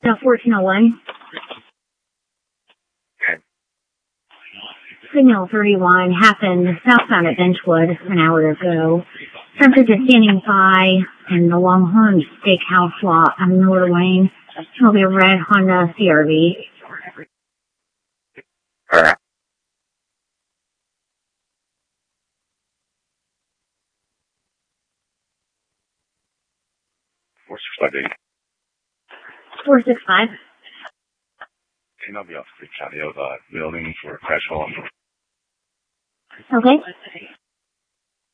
1401. Okay. Signal 31 happened southbound at Benchwood an hour ago. Subject is standing by in the Longhorn Steakhouse lot on North Wayne. It'll be a red Honda CRV. All right. What's your date? 465. Can I be off the patio of the building for a crash hall? Okay.